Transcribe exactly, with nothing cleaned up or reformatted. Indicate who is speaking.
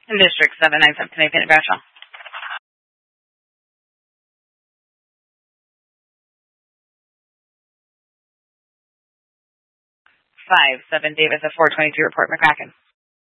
Speaker 1: District seven nine seven, Nathan Bradshaw. Five seven Davis at four twenty-three, report McCracken.